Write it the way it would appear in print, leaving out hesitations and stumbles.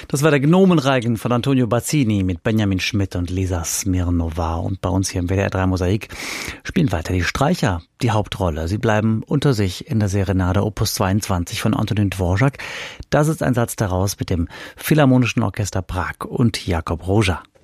Das war der Gnomenreigen von Antonio Bazzini mit Benjamin Schmidt und Lisa Smirnova. Und bei uns hier im WDR 3 Mosaik spielen weiter die Streicher die Hauptrolle. Sie bleiben unter sich in der Serenade Opus 22 von Antonin Dvorak. Das ist ein Satz daraus mit dem Philharmonischen Orchester Prag und Jakob Rózsa.